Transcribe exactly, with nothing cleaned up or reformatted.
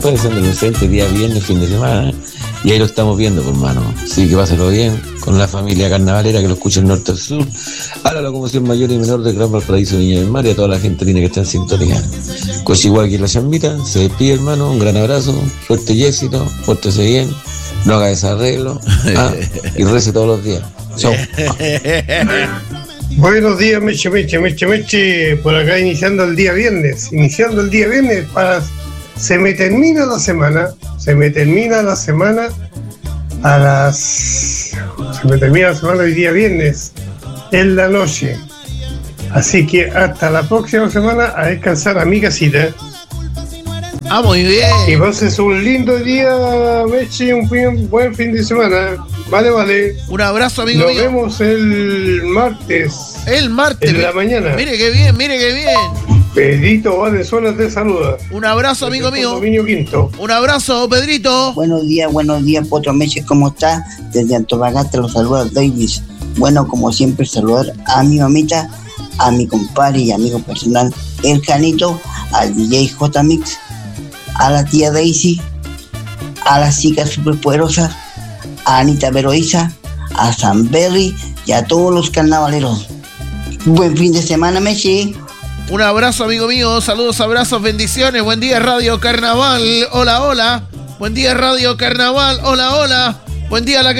deseando el excelente día viernes, fin de semana, y ahí lo estamos viendo, por hermano. Sí, que páselo bien con la familia carnavalera que lo escucha el norte al sur, a la locomoción mayor y menor de Gran Valparaíso, Viña del Mar, y a toda la gente tiene que estar en sintonía. Cochihuaki en la chambita, se despide, hermano, un gran abrazo, suerte y éxito, pórtese bien, no haga desarreglo, ah, y rece todos los días. Chao. Buenos días, Meche, Meche, Meche, Meche, por acá iniciando el día viernes, iniciando el día viernes para... Se me termina la semana, se me termina la semana a las... Se me termina la semana el día viernes, en la noche. Así que hasta la próxima semana a descansar a mi casita. Ah, muy bien. Y pases un lindo día, Meche, un fin, buen fin de semana. Vale, vale. Un abrazo, amigo Nos mío. Nos vemos el martes. El martes. En la mañana. Mire qué bien, mire qué bien. Pedrito Valenzuela te saluda. Un abrazo, amigo mío. Dominio Quinto. Un abrazo, Pedrito. Buenos días, buenos días, Potro Meche, ¿cómo está? Desde Antofagasta los saluda Davis. Bueno, como siempre, saludar a mi mamita, a mi compadre y amigo personal, el Canito, al D J J Mix, a la tía Daisy, a las chicas superpoderosas, a Anita Veroiza, a San Berry y a todos los carnavaleros. Buen fin de semana, Meche. Un abrazo, amigo mío. Saludos, abrazos, bendiciones. Buen día, Radio Carnaval. Hola, hola. Buen día, Radio Carnaval. Hola, hola. Buen día, la que